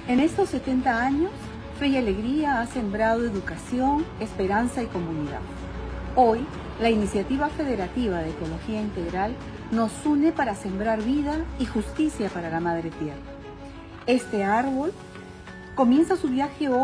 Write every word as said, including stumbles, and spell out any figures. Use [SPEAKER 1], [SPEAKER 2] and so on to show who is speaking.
[SPEAKER 1] En estos setenta años, Fe y Alegría ha sembrado educación, esperanza y comunidad. Hoy, la Iniciativa Federativa de Ecología Integral nos une para sembrar vida y justicia para la Madre Tierra. Este árbol comienza su viaje hoy